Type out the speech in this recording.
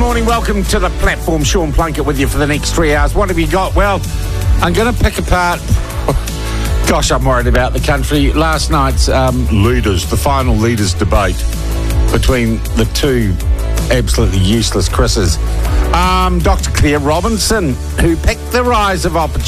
morning. Welcome to the platform. Sean Plunkett with you for the next 3 hours. What have you got? Well, I'm going to pick apart... Gosh, I'm worried about the country. Last night's the final leaders debate between the two absolutely useless Chris's. Dr. Claire Robinson, who picked the rise of opportunity